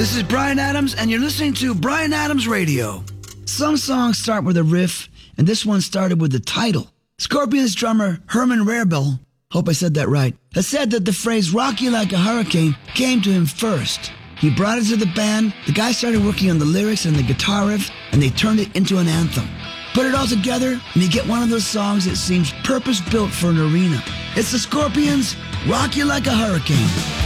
This is Bryan Adams, and you're listening to Bryan Adams Radio. Some songs start with a riff, and this one started with the title. Scorpions drummer Herman Rarebell, hope I said that right, has said that the phrase "rock you like a hurricane" came to him first. He brought it to the band, the guys started working on the lyrics and the guitar riff, and they turned it into an anthem. Put it all together, and you get one of those songs that seems purpose-built for an arena. It's the Scorpions' "Rock You Like a Hurricane."